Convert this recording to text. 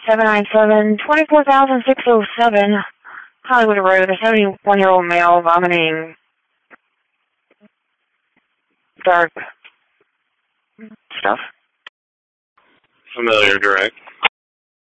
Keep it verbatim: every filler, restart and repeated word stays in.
seven nine seven, two four six oh seven, Hollywood Road, a seventy-one-year-old male vomiting dark stuff. Familiar direct.